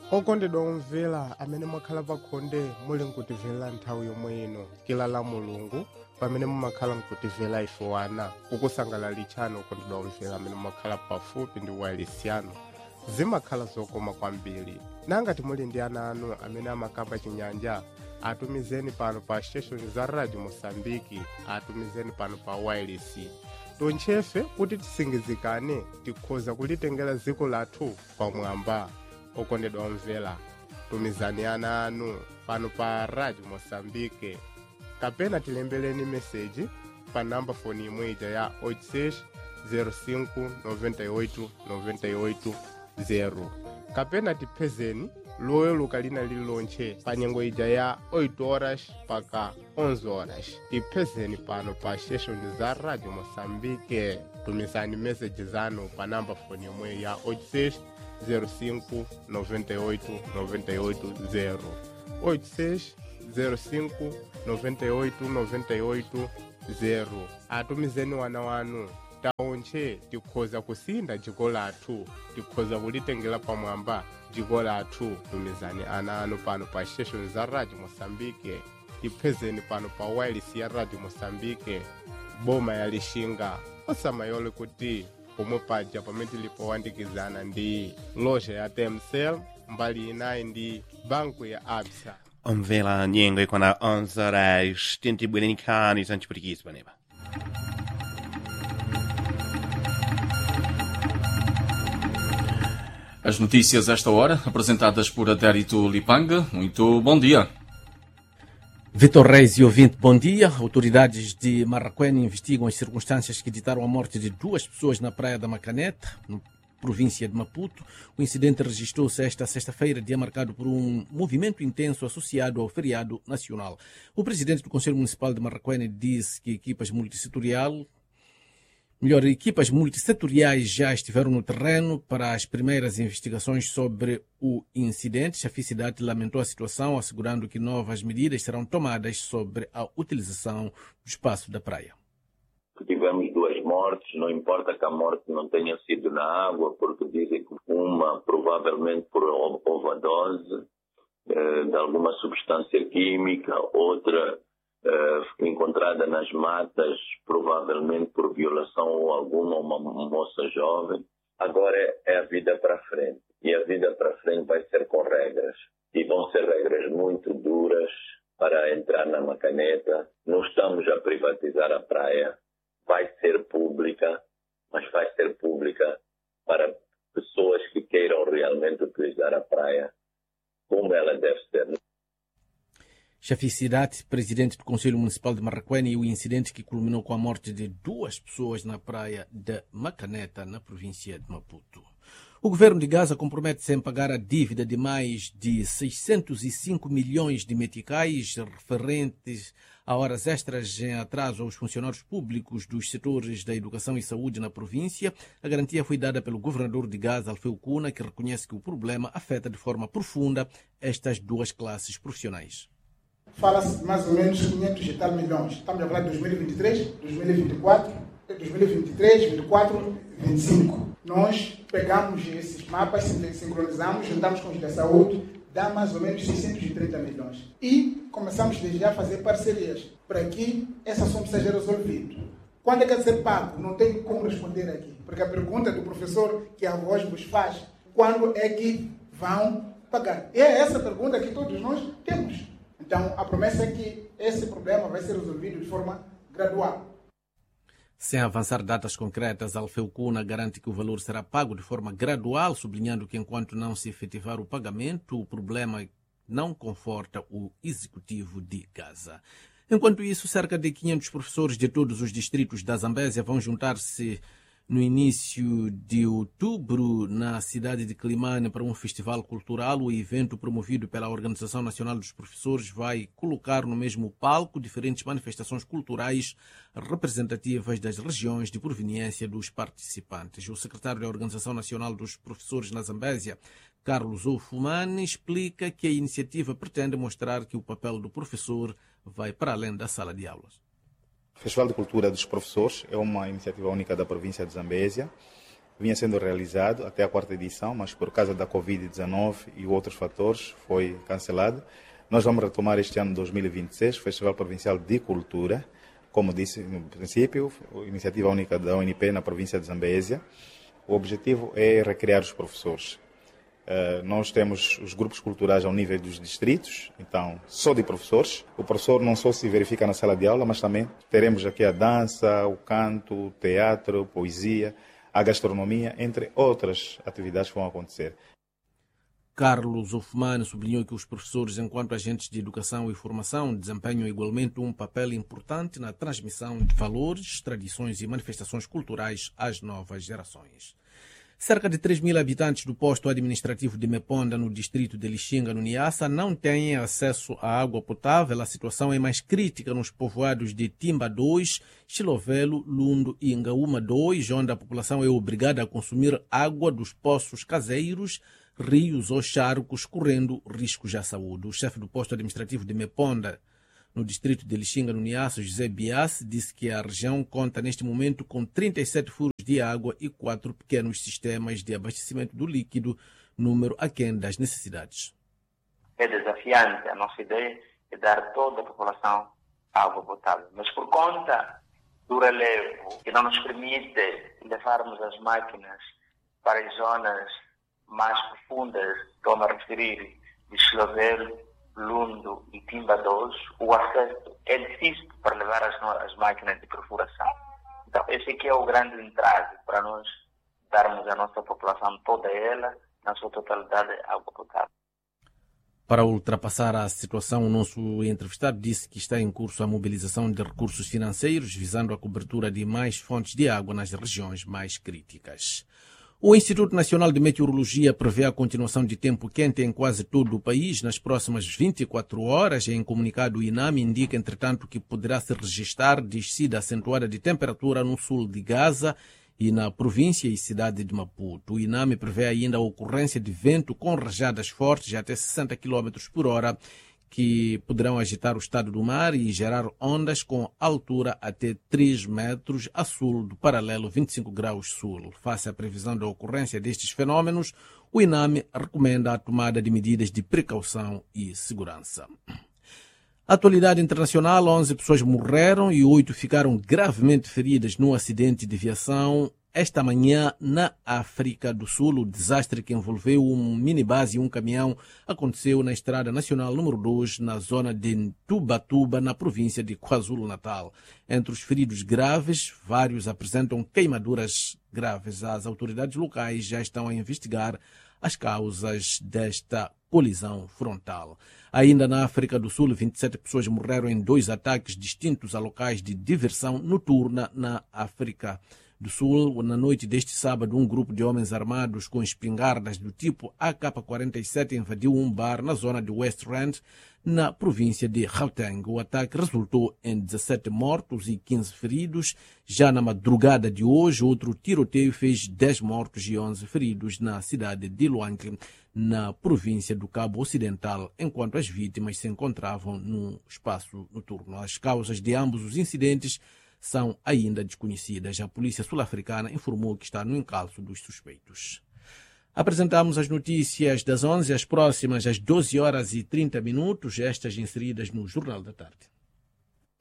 okondedwa omvera amene mwakhala pakhonde muli nkutimvera nthawi yomwe ino kila la mulungu pamene mumakhala nkutimvera ife wana kukusangalalitsani okondedwa omvera amene mwakhala pafupi ndi wireless yanu zimakhala zokoma kwambiri nangati muli ndi ana anu amene amakamba chinyanja atumizeni pano pa station za radio Mosambiki, atumizeni pano pa wireless tonchefe kuti tisingizikane tikhoza kulitengera dziko lathu pamwamba. Okondedwa omvera tumizani ana anu pano pa radio Mosambike kapena tilembeleni meseji pa namba foni imweja ya 86 05 98 98 0 kapena tipezeni loyo lukalina lililonche pa nyengo ija ya 8 horas paka 11 horas tipezeni pano pa station za radio Mosambike. Tumizani meseji zanu pa namba foni imwe ya 86 05 98 98 0 86 05 98 98 0. Atumizeni wana wanu taonche tikhoza kusinda dziko lathu, tikhoza kulitengera pamwamba dziko lathu. Tumizani ana anu pano pa station za radio Mosambike, tipezeni pano pa wireless ya radio Mosambike boma ya Lixinga. Osamayole kuti pomwe paja pamene tilipowandikizana ndi loja ya Temcel mbali inayi ndi banco ya Absa. Omvera nyengo ikwana 11 horas tintibwereni nkhani za mchiputikizi panepa. As notícias a esta hora, apresentadas por Adérito Lipanga. Muito bom dia. Vitor Reis e ouvinte, bom dia. Autoridades de Marraquém investigam as circunstâncias que ditaram a morte de 2 pessoas na praia da Macaneta, na província de Maputo. O incidente registrou-se esta sexta-feira, dia marcado por um movimento intenso associado ao feriado nacional. O presidente do Conselho Municipal de Marraquém disse que equipas multissetoriais já estiveram no terreno para as primeiras investigações sobre o incidente. A cidade lamentou a situação, assegurando que novas medidas serão tomadas sobre a utilização do espaço da praia. Tivemos 2 mortes, não importa que a morte não tenha sido na água, porque dizem que uma provavelmente por overdose de alguma substância química, outra encontrada nas matas, provavelmente por violação ou alguma uma moça jovem. Agora é a vida para frente. E a vida para frente vai ser com regras. E vão ser regras muito duras para entrar na Macaneta. Não estamos a privatizar a praia. Vai ser pública, mas vai ser pública para pessoas que queiram realmente utilizar a praia como ela deve ser. Chaficidade, presidente do Conselho Municipal de Marraquém, e o incidente que culminou com a morte de 2 pessoas na praia de Macaneta, na província de Maputo. O governo de Gaza compromete-se em pagar a dívida de mais de 605 milhões de meticais referentes a horas extras em atraso aos funcionários públicos dos setores da educação e saúde na província. A garantia foi dada pelo governador de Gaza, Alfeu Cuna, que reconhece que o problema afeta de forma profunda estas 2 classes profissionais. Fala-se de mais ou menos 500 e tal milhões. Estamos a falar de 2023, 2024, 2023, 2024, 2025. Nós pegamos esses mapas, sincronizamos, juntamos com os da saúde, dá mais ou menos 630 milhões. E começamos desde já a fazer parcerias para que esse assunto seja resolvido. Quando é que vai ser pago? Não tenho como responder aqui. Porque a pergunta do professor que a voz vos faz, quando é que vão pagar? E é essa pergunta que todos nós temos. Então, a promessa é que esse problema vai ser resolvido de forma gradual. Sem avançar datas concretas, Alfeu Cuna garante que o valor será pago de forma gradual, sublinhando que enquanto não se efetivar o pagamento, o problema não conforta o executivo de Gaza. Enquanto isso, cerca de 500 professores de todos os distritos da Zambésia vão juntar-se no início de outubro na cidade de Climane para um festival cultural. O evento, promovido pela Organização Nacional dos Professores, vai colocar no mesmo palco diferentes manifestações culturais representativas das regiões de proveniência dos participantes. O secretário da Organização Nacional dos Professores na Zambésia, Carlos Ofumani, explica que a iniciativa pretende mostrar que o papel do professor vai para além da sala de aulas. O Festival de Cultura dos Professores é uma iniciativa única da província de Zambésia vinha sendo realizado até a 4ª edição, mas por causa da Covid-19 e outros fatores foi cancelado. Nós vamos retomar este ano 2026, Festival Provincial de Cultura, como disse no princípio, iniciativa única da UNP na província de Zambésia. O objetivo é recriar os professores. Nós temos os grupos culturais ao nível dos distritos, então só de professores. O professor não só se verifica na sala de aula, mas também teremos aqui a dança, o canto, o teatro, poesia, a gastronomia, entre outras atividades que vão acontecer. Carlos Hoffmann sublinhou que os professores, enquanto agentes de educação e formação, desempenham igualmente um papel importante na transmissão de valores, tradições e manifestações culturais às novas gerações. Cerca de 3.000 habitantes do posto administrativo de Meponda, no distrito de Lixinga, no Niassa, não têm acesso à água potável. A situação é mais crítica nos povoados de Timba 2, Chilovelo, Lundo e Ingaúma 2, onde a população é obrigada a consumir água dos poços caseiros, rios ou charcos, correndo riscos à saúde. O chefe do posto administrativo de Meponda, no distrito de Lixinga, no Niassa, José Bias, disse que a região conta neste momento com 37 furos de água e 4 pequenos sistemas de abastecimento do líquido, número aquém das necessidades. É desafiante. A nossa ideia é dar a toda a população água potável, mas por conta do relevo que não nos permite levarmos as máquinas para as zonas mais profundas, estou a referir de Chilovelo, Lundo e Timba 2, o acesso é difícil para levar as máquinas de perfuração. Então, esse aqui é o grande entrave para nós darmos à nossa população toda ela, na sua totalidade, água potável. Para ultrapassar a situação, o nosso entrevistado disse que está em curso a mobilização de recursos financeiros visando a cobertura de mais fontes de água nas regiões mais críticas. O Instituto Nacional de Meteorologia prevê a continuação de tempo quente em quase todo o país nas próximas 24 horas. Em comunicado, o INAME indica, entretanto, que poderá se registrar descida acentuada de temperatura no sul de Gaza e na província e cidade de Maputo. O INAME prevê ainda a ocorrência de vento com rajadas fortes de até 60 km por hora, que poderão agitar o estado do mar e gerar ondas com altura até 3 metros a sul do paralelo 25 graus sul. Face à previsão da ocorrência destes fenômenos, o INAME recomenda a tomada de medidas de precaução e segurança. Atualidade internacional: 11 pessoas morreram e 8 ficaram gravemente feridas num acidente de viação esta manhã na África do Sul. O desastre, que envolveu um minibus e um caminhão, aconteceu na Estrada Nacional número 2, na zona de Tubatuba, na província de KwaZulu-Natal. Entre os feridos graves, vários apresentam queimaduras graves. As autoridades locais já estão a investigar as causas desta colisão frontal. Ainda na África do Sul, 27 pessoas morreram em 2 ataques distintos a locais de diversão noturna na África do Sul. Na noite deste sábado, um grupo de homens armados com espingardas do tipo AK-47 invadiu um bar na zona de West Rand, na província de Gauteng. O ataque resultou em 17 mortos e 15 feridos. Já na madrugada de hoje, outro tiroteio fez 10 mortos e 11 feridos na cidade de Luanke, na província do Cabo Ocidental, enquanto as vítimas se encontravam no espaço noturno. As causas de ambos os incidentes são ainda desconhecidas. A polícia sul-africana informou que está no encalço dos suspeitos. Apresentamos as notícias das 11, as próximas às 12 horas e 30 minutos, estas inseridas no Jornal da Tarde.